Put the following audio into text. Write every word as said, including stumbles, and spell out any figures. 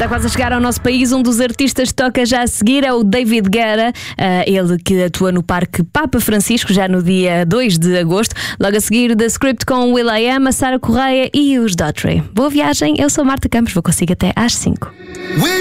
Está quase a chegar ao nosso país. Um dos artistas que toca já a seguir é o David Guetta, uh, ele que atua no Parque Papa Francisco já no dia dois de agosto. Logo a seguir, The Script com Will I Am, a Sara Correia e os Daughtry. Boa viagem, eu sou a Marta Campos, vou consigo até às cinco.